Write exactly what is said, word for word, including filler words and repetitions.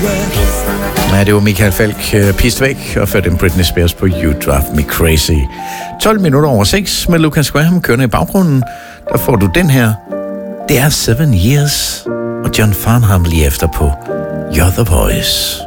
Ja, det var Michael Falk, uh, pist væk, og før den Britney Spears på You Drive Me Crazy. tolv minutter over seks med Lucas Graham kørende i baggrunden. Der får du den her. Det er Seven Years, og John Farnham lige efter på You're the Voice.